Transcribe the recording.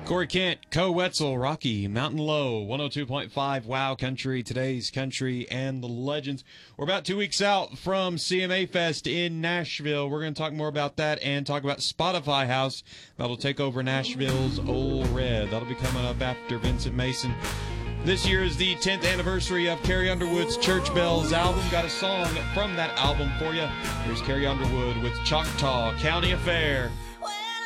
Corey Kent, Co Wetzel, Rocky, Mountain Low, 102.5 Wow Country, today's country and the legends. We're about 2 weeks out from CMA Fest in Nashville. We're going to talk more about that and talk about Spotify House. That'll take over Nashville's Ole Red. That'll be coming up after Vincent Mason. This year is the 10th anniversary of Carrie Underwood's Church Bells album. Got a song from that album for you. Here's Carrie Underwood with Choctaw County Affair.